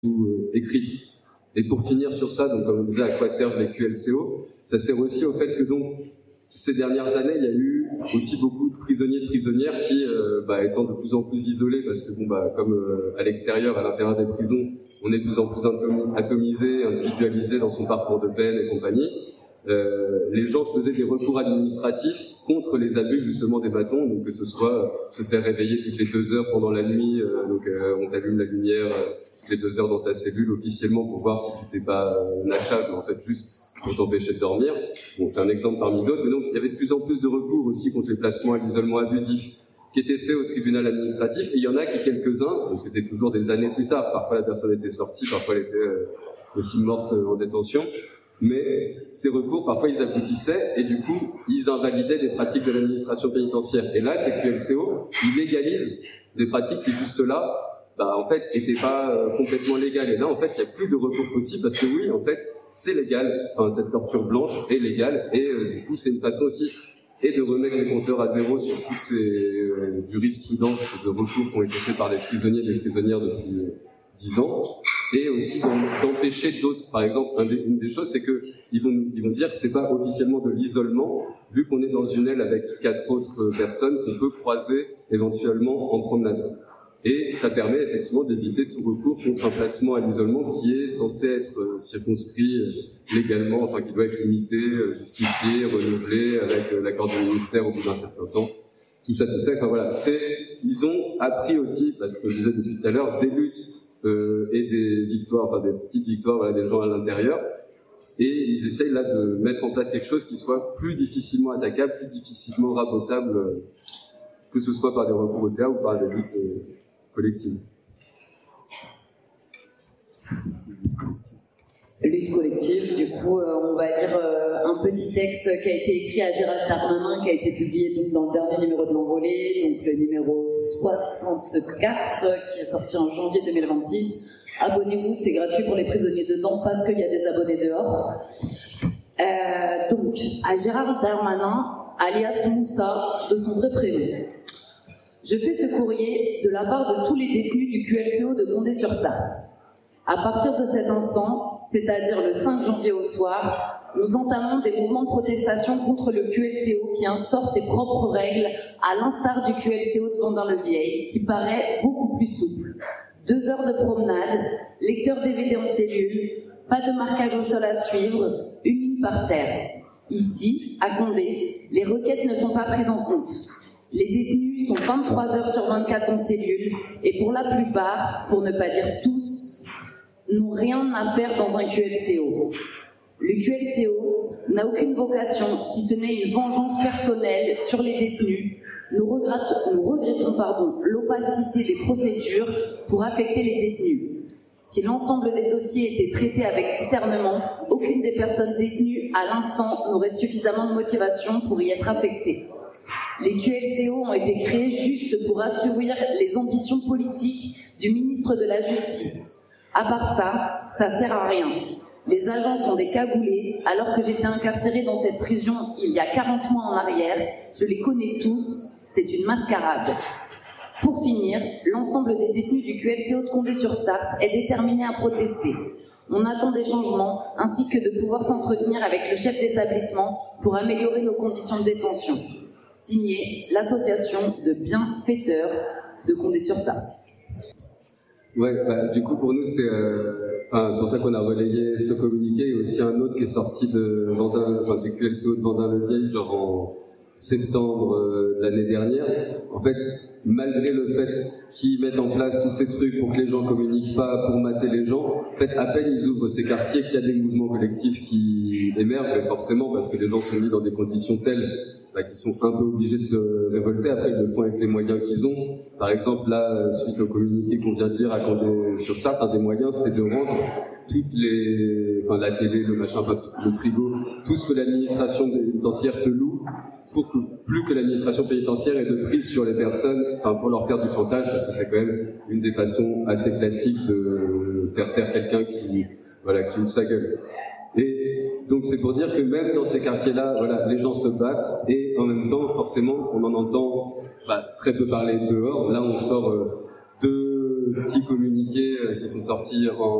écrite. Et pour finir sur ça, donc comme on disait, à quoi servent les QLCO, ça sert aussi au fait que donc ces dernières années, il y a eu aussi beaucoup de prisonniers et de prisonnières qui, étant de plus en plus isolés, parce que comme à l'extérieur, à l'intérieur des prisons, on est de plus en plus atomisé, individualisé dans son parcours de peine et compagnie, les gens faisaient des recours administratifs contre les abus justement des bâtons, donc que ce soit se faire réveiller toutes les 2 heures pendant la nuit, on t'allume la lumière toutes les 2 heures dans ta cellule officiellement pour voir si tu t'es pas nachable, mais en fait juste pour t'empêcher de dormir. Bon, c'est un exemple parmi d'autres, mais donc il y avait de plus en plus de recours aussi contre les placements à l'isolement abusif qui étaient faits au tribunal administratif, et il y en a qui, quelques-uns, donc c'était toujours des années plus tard, parfois la personne était sortie, parfois elle était aussi morte en détention, mais ces recours, parfois ils aboutissaient, et du coup, ils invalidaient les pratiques de l'administration pénitentiaire. Et là, ces QLCO, ils légalisent des pratiques qui, juste là, en fait, n'étaient pas complètement légales. Et là, en fait, il n'y a plus de recours possible, parce que oui, en fait, c'est légal, enfin, cette torture blanche est légale, et du coup, c'est une façon aussi et de remettre les compteurs à zéro sur toutes ces jurisprudences de recours qui ont été faits par les prisonniers et les prisonnières depuis 10 ans, et aussi d'empêcher d'autres. Par exemple, une des choses, c'est qu'ils vont dire que c'est pas officiellement de l'isolement, vu qu'on est dans une aile avec 4 autres personnes qu'on peut croiser éventuellement en promenade. Et ça permet effectivement d'éviter tout recours contre un placement à l'isolement qui est censé être circonscrit légalement, enfin qui doit être limité, justifié, renouvelé avec l'accord du ministère au bout d'un certain temps. Tout ça, enfin voilà. Ils ont appris aussi, parce que je disais depuis tout à l'heure, des luttes et des victoires, enfin des petites victoires, voilà, des gens à l'intérieur. Et ils essayent là de mettre en place quelque chose qui soit plus difficilement attaquable, plus difficilement rabotable, que ce soit par des recours au théâtre ou par des luttes collective. Lutte collective, du coup, on va lire un petit texte qui a été écrit à Gérald Darmanin, qui a été publié donc, dans le dernier numéro de l'Envolée, donc le numéro 64, qui est sorti en janvier 2026. Abonnez-vous, c'est gratuit pour les prisonniers dedans, parce qu'il y a des abonnés dehors. Donc, à Gérald Darmanin, alias Moussa, de son vrai prénom. Je fais ce courrier de la part de tous les détenus du QLCO de Condé-sur-Sarthe. À partir de cet instant, c'est-à-dire le 5 janvier au soir, nous entamons des mouvements de protestation contre le QLCO qui instaure ses propres règles, à l'instar du QLCO de Vendin-le-Vieil, qui paraît beaucoup plus souple. 2 heures de promenade, lecteur DVD en cellule, pas de marquage au sol à suivre, une ligne par terre. Ici, à Condé, les requêtes ne sont pas prises en compte. Les détenus sont 23 heures sur 24 en cellule et pour la plupart, pour ne pas dire tous, n'ont rien à faire dans un QLCO. Le QLCO n'a aucune vocation, si ce n'est une vengeance personnelle sur les détenus. Nous regrettons l'opacité des procédures pour affecter les détenus. Si l'ensemble des dossiers étaient traités avec discernement, aucune des personnes détenues à l'instant n'aurait suffisamment de motivation pour y être affectée. Les QLCO ont été créés juste pour assouvir les ambitions politiques du ministre de la Justice. À part ça, ça sert à rien. Les agents sont des cagoulés, alors que j'étais incarcérée dans cette prison il y a 40 mois en arrière. Je les connais tous, c'est une mascarade. Pour finir, l'ensemble des détenus du QLCO de Condé-sur-Sarthe est déterminé à protester. On attend des changements, ainsi que de pouvoir s'entretenir avec le chef d'établissement pour améliorer nos conditions de détention. Signé l'association de bienfaiteurs de Condé-sur-Sarthe. Ouais, du coup pour nous c'était, c'est pour ça qu'on a relayé ce communiqué. Il y a aussi un autre qui est sorti de du QLCO de Vendin-le-Vieil, genre en septembre de l'année dernière. En fait, malgré le fait qu'ils mettent en place tous ces trucs pour que les gens communiquent pas, pour mater les gens, en fait, à peine ils ouvrent ces quartiers qu'il y a des mouvements collectifs qui émergent, mais forcément parce que les gens sont mis dans des conditions telles qu'ils sont un peu obligés de se révolter. Après, ils le font avec les moyens qu'ils ont. Par exemple, là, suite au communiqué qu'on vient de lire à Condé-sur-Sarthe, un des moyens, c'était de rendre la télé, le machin, le frigo, tout ce que l'administration pénitentiaire te loue, pour que plus que l'administration pénitentiaire ait de prise sur les personnes, pour leur faire du chantage, parce que c'est quand même une des façons assez classiques de faire taire quelqu'un qui ouvre sa gueule. Et donc c'est pour dire que même dans ces quartiers-là, les gens se battent, et en même temps, forcément, on en entend très peu parler dehors. Là, on sort de deux petits communiqués qui sont sortis en